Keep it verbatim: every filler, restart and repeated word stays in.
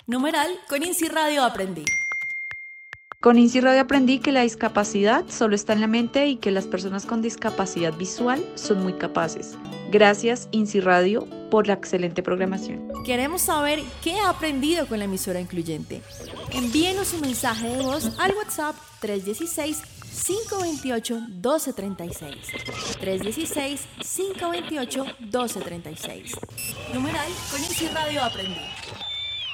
Numeral, con INSI Radio aprendí. Con INSI Radio aprendí que la discapacidad solo está en la mente y que las personas con discapacidad visual son muy capaces. Gracias, INSI Radio, por la excelente programación. Queremos saber qué ha aprendido con la emisora incluyente. Envíenos un mensaje de voz al WhatsApp tres uno seis, cinco dos ocho, uno dos tres seis. tres uno seis, cinco dos ocho, uno dos tres seis. Numeral, con INSI Radio aprendí.